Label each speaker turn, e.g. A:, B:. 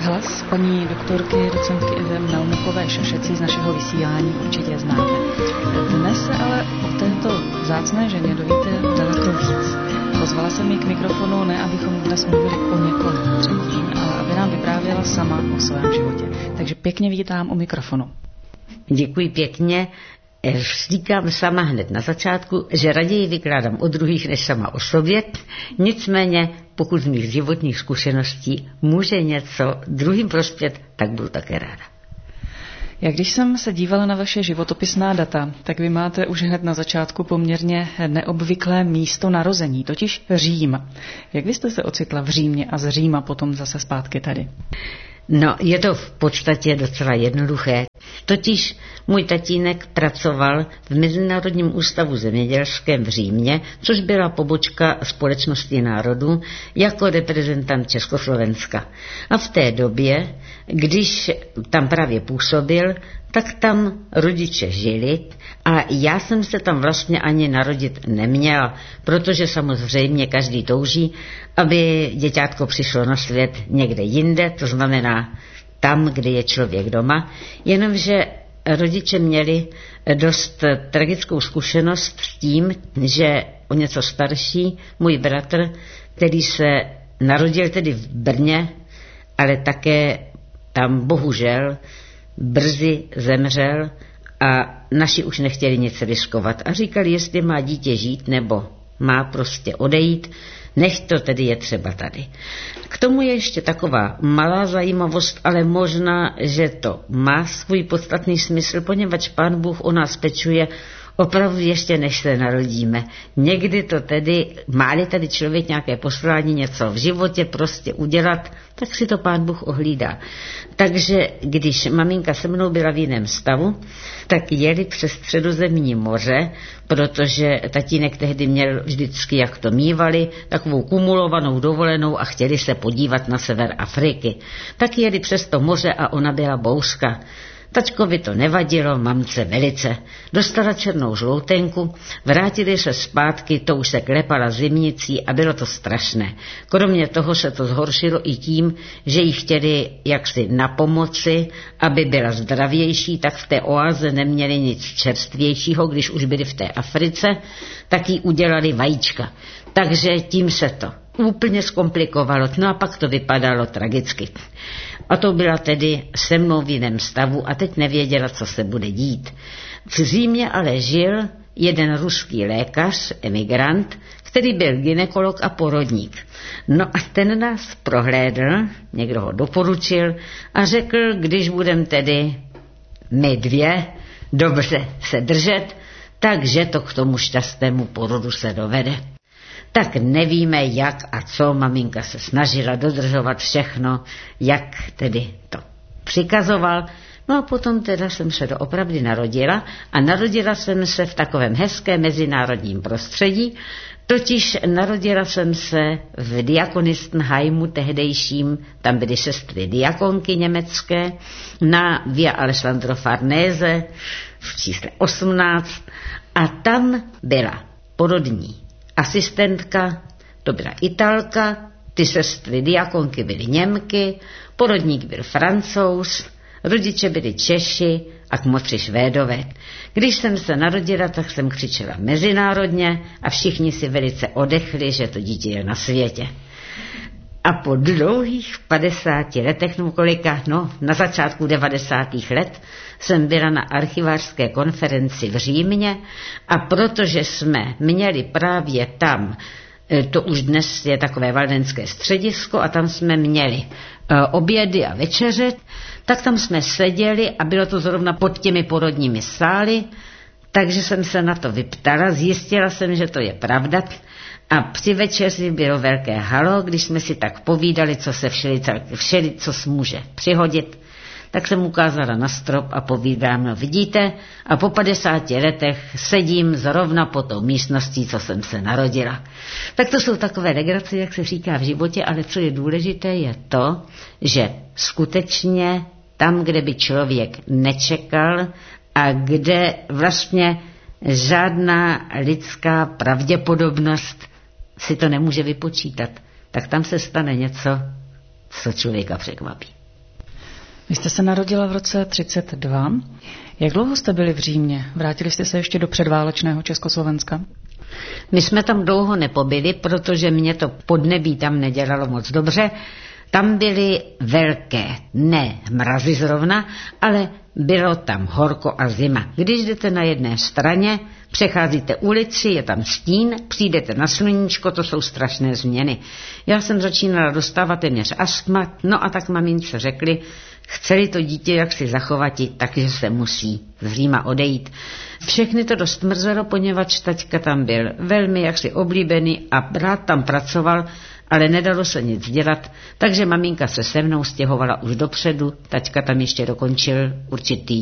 A: Hlas paní doktorky docentky Evy Melnikové Šašecí z našeho vysílání určitě znáte. Dnes se ale o této vzácné ženě dovíte daleko víc. Pozvala jsem ji k mikrofonu ne, abychom dnes mluvili o někom třetím, ale aby nám vyprávěla sama o svém životě. Takže pěkně vítám u mikrofonu.
B: Děkuji pěkně. Říkám sama hned na začátku, že raději vykládám o druhých než sama o sobě. Nicméně, pokud z mých životních zkušeností může něco druhým prospět, tak budu také ráda.
A: Jak když jsem se dívala na vaše životopisná data, tak vy máte už hned na začátku poměrně neobvyklé místo narození, totiž Řím. Jak vy jste se ocitla v Římě a z Říma potom zase zpátky tady?
B: No, je to v podstatě docela jednoduché. Totiž můj tatínek pracoval v Mezinárodním ústavu zemědělském v Římě, což byla pobočka Společnosti národů, jako reprezentant Československa. A v té době, když tam právě působil, tak tam rodiče žili a já jsem se tam vlastně ani narodit neměla, protože samozřejmě každý touží, aby děťátko přišlo na svět někde jinde, to znamená tam, kde je člověk doma, jenomže rodiče měli dost tragickou zkušenost s tím, že o něco starší můj bratr, který se narodil tedy v Brně, ale také tam bohužel brzy zemřel a naši už nechtěli nic riskovat a říkali, jestli má dítě žít nebo má prostě odejít, nech to tedy je třeba tady. K tomu je ještě taková malá zajímavost, ale možná, že to má svůj podstatný smysl, poněvadž Pán Bůh o nás pečuje opravdu ještě než se narodíme. Někdy to tedy, má-li tady člověk nějaké poslání, něco v životě prostě udělat, tak si to Pán Bůh ohlídá. Takže když maminka se mnou byla v jiném stavu, tak jeli přes Středozemní moře, protože tatínek tehdy měl vždycky, jak to mívali, takovou kumulovanou dovolenou a chtěli se podívat na sever Afriky. Tak jeli přes to moře a ona byla bouřka. Tačkovi to nevadilo, mamce velice. Dostala černou žloutenku, vrátili se zpátky, to už se klepala zimnicí a bylo to strašné. Kromě toho se to zhoršilo i tím, že jí chtěli jaksi napomoci, aby byla zdravější, tak v té oáze neměli nic čerstvějšího, když už byli v té Africe, tak jí udělali vajíčka. Takže tím se to úplně zkomplikovalo, no a pak to vypadalo tragicky. A to byla tedy se mnou v jiném stavu a teď nevěděla, co se bude dít. V Římě ale žil jeden ruský lékař, emigrant, který byl gynekolog a porodník. No a ten nás prohlédl, někdo ho doporučil a řekl, když budeme tedy my dvě dobře se držet, takže to k tomu šťastnému porodu se dovede. Tak nevíme jak a co, maminka se snažila dodržovat všechno, jak tedy to přikazoval. No a potom teda jsem se doopravdy narodila a narodila jsem se v takovém hezkém mezinárodním prostředí, totiž narodila jsem se v Diakonistenheimu tehdejším, tam byly sestry diakonky německé, na Via Alessandro Farnese v čísle 18 a tam byla porodní asistentka, to byla Italka, ty sestry diakonky byly Němky, porodník byl Francouz, rodiče byli Češi a kmotři Švédové. Když jsem se narodila, tak jsem křičela mezinárodně a všichni si velice odechli, že to dítě je na světě. A po dlouhých 50 letech, na začátku 90. let, jsem byla na archivářské konferenci v Římě a protože jsme měli právě tam, to už dnes je takové valdenské středisko a tam jsme měli obědy a večeře, tak tam jsme seděli a bylo to zrovna pod těmi porodními sály, takže jsem se na to vyptala, zjistila jsem, že to je pravda. A při večeři bylo velké halo, když jsme si tak povídali, co se všeli, co se může přihodit, tak jsem ukázala na strop a povídám, no vidíte, a po 50 letech sedím zrovna po tou místností, co jsem se narodila. Tak to jsou takové legrace, jak se říká v životě, ale co je důležité, je to, že skutečně tam, kde by člověk nečekal a kde vlastně žádná lidská pravděpodobnost si to nemůže vypočítat, tak tam se stane něco, co člověka překvapí.
A: Vy jste se narodila v roce 32. Jak dlouho jste byli v Římě? Vrátili jste se ještě do předválečného Československa?
B: My jsme tam dlouho nepobyli, protože mě to podnebí tam nedělalo moc dobře. Tam byly velké, ne mrazy zrovna, ale bylo tam horko a zima. Když jdete na jedné straně, přecházíte ulici, je tam stín, přijdete na sluníčko, to jsou strašné změny. Já jsem začínala dostávat téměř astma, no a tak mamince řekli, chceli to dítě jak si zachovati, takže se musí z Říma odejít. Všechny to dost mrzelo, poněvadž taťka tam byl velmi jaksi oblíbený a brat tam pracoval, ale nedalo se nic dělat, takže maminka se se mnou stěhovala už dopředu, taťka tam ještě dokončil určitý